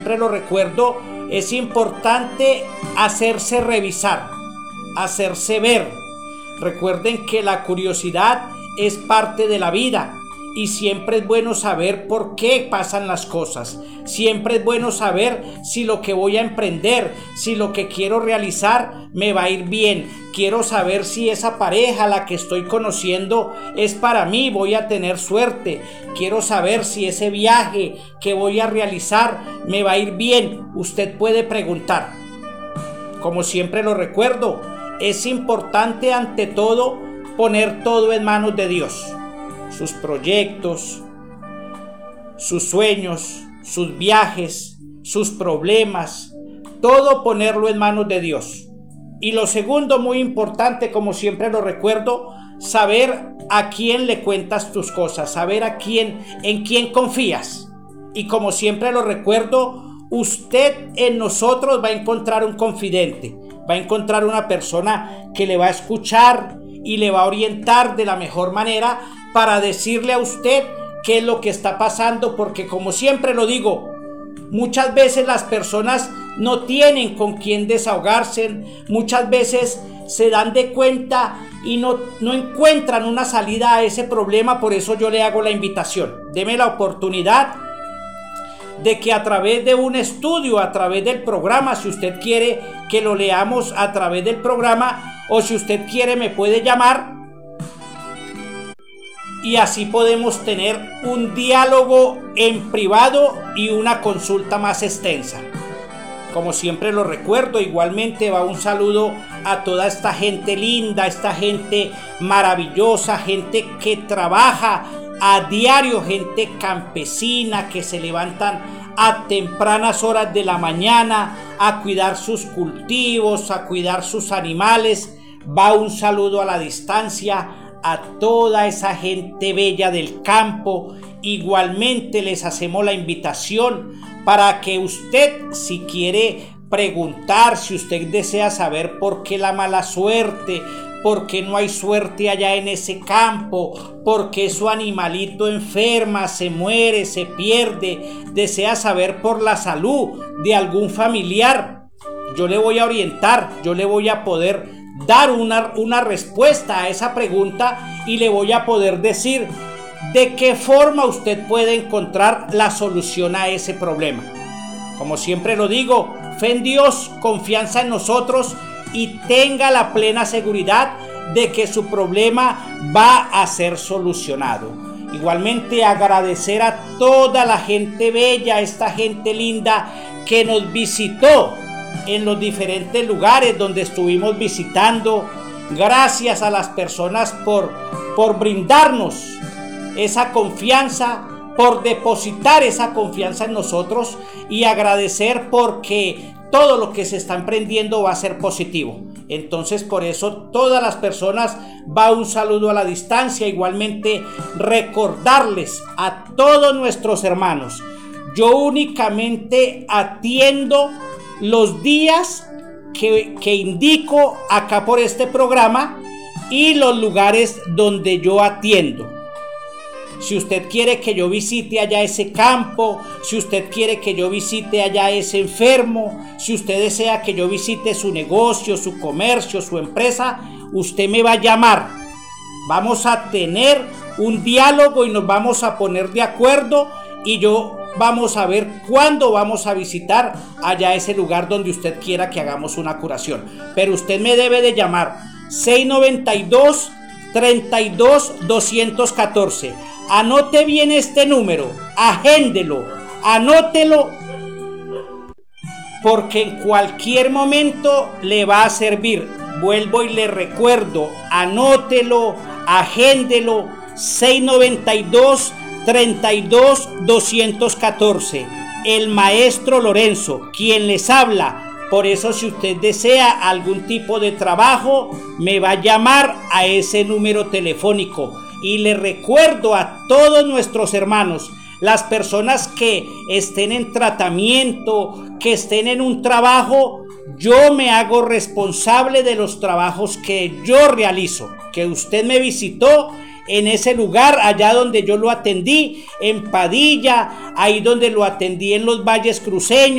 siempre lo recuerdo, es importante hacerse revisar, hacerse ver. Recuerden que la curiosidad es parte de la vida y siempre es bueno saber por qué pasan las cosas. Siempre es bueno saber si lo que voy a emprender, si lo que quiero realizar me va a ir bien. Quiero saber si esa pareja, la que estoy conociendo, es para mí, voy a tener suerte. Quiero saber si ese viaje que voy a realizar me va a ir bien. Usted puede preguntar. Como siempre lo recuerdo, es importante ante todo poner todo en manos de Dios. Sus proyectos, sus sueños, sus viajes, sus problemas, todo ponerlo en manos de Dios. Y lo segundo, muy importante, como siempre lo recuerdo, saber a quién le cuentas tus cosas, saber en quién confías. Y como siempre lo recuerdo, usted en nosotros va a encontrar un confidente, va a encontrar una persona que le va a escuchar y le va a orientar de la mejor manera para decirle a usted qué es lo que está pasando, porque como siempre lo digo, muchas veces las personas no tienen con quién desahogarse, muchas veces se dan de cuenta y no encuentran una salida a ese problema. Por eso yo le hago la invitación, deme la oportunidad de que a través de un estudio, a través del programa, si usted quiere que lo leamos a través del programa, o si usted quiere me puede llamar y así podemos tener un diálogo en privado y una consulta más extensa. Como siempre lo recuerdo, igualmente va un saludo a toda esta gente linda, esta gente maravillosa, gente que trabaja a diario, gente campesina que se levantan a tempranas horas de la mañana a cuidar sus cultivos, a cuidar sus animales. Va un saludo a la distancia a toda esa gente bella del campo. Igualmente les hacemos la invitación para que usted, si quiere preguntar, si usted desea saber por qué la mala suerte, por qué no hay suerte allá en ese campo, por qué su animalito enferma, se muere, se pierde, desea saber por la salud de algún familiar, yo le voy a orientar, yo le voy a poder dar una respuesta a esa pregunta y le voy a poder decir de qué forma usted puede encontrar la solución a ese problema. Como siempre lo digo, fe en Dios, confianza en nosotros y tenga la plena seguridad de que su problema va a ser solucionado. Igualmente agradecer a toda la gente bella, esta gente linda que nos visitó en los diferentes lugares donde estuvimos visitando. Gracias a las personas por brindarnos esa confianza, por depositar esa confianza en nosotros, y agradecer porque todo lo que se está emprendiendo va a ser positivo. Entonces por eso todas las personas va un saludo a la distancia. Igualmente recordarles a todos nuestros hermanos, yo únicamente atiendo los días que indico acá por este programa y los lugares donde yo atiendo. Si usted quiere que yo visite allá ese campo, si usted quiere que yo visite allá ese enfermo, si usted desea que yo visite su negocio, su comercio, su empresa, usted me va a llamar. Vamos a tener un diálogo y nos vamos a poner de acuerdo y vamos a ver cuándo vamos a visitar allá ese lugar donde usted quiera que hagamos una curación. Pero usted me debe de llamar 692-32-214. Anote bien este número, agéndelo, anótelo, porque en cualquier momento le va a servir. Vuelvo y le recuerdo, anótelo, agéndelo, 692-32-214. El maestro Lorenzo, quien les habla. Por eso, si usted desea algún tipo de trabajo, me va a llamar a ese número telefónico. Y le recuerdo a todos nuestros hermanos, las personas que estén en tratamiento, que estén en un trabajo, yo me hago responsable de los trabajos que yo realizo. Que usted me visitó en ese lugar, allá donde yo lo atendí, en Padilla, ahí donde lo atendí en los Valles Cruceños.